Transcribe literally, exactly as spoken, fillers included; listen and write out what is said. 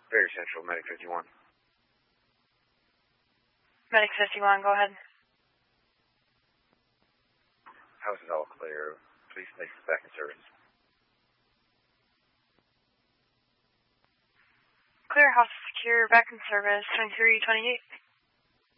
Very Central, Medic fifty-one. Medic fifty-one, go ahead. House is all clear. Please make us back in service. Clear, house secure, back in service, twenty-three twenty-eight.